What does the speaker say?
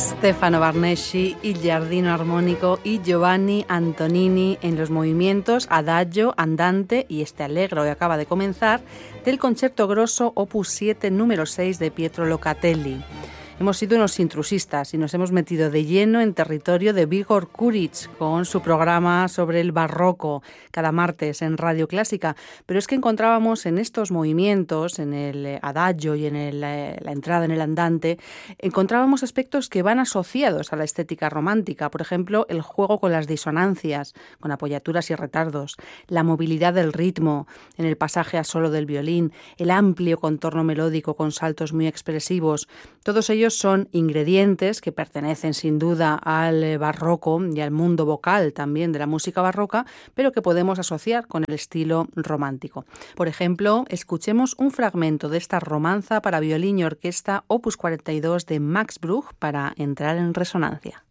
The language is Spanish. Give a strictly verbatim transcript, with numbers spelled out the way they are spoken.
Stefano Barnesci, il Giardino Armónico y Giovanni Antonini en los movimientos Adagio, Andante y este allegro que acaba de comenzar del Concerto Grosso Opus siete número seis de Pietro Locatelli. Hemos sido unos intrusistas y nos hemos metido de lleno en territorio de Vigor Kuric con su programa sobre el barroco cada martes en Radio Clásica. Pero es que encontrábamos en estos movimientos, en el adagio y en el, la entrada en el andante, encontrábamos aspectos que van asociados a la estética romántica. Por ejemplo, el juego con las disonancias, con apoyaturas y retardos, la movilidad del ritmo en el pasaje a solo del violín, el amplio contorno melódico con saltos muy expresivos. Todos ellos son ingredientes que pertenecen sin duda al barroco y al mundo vocal también de la música barroca, pero que podemos asociar con el estilo romántico. Por ejemplo, escuchemos un fragmento de esta romanza para violín y orquesta opus cuarenta y dos de Max Bruch para entrar en resonancia.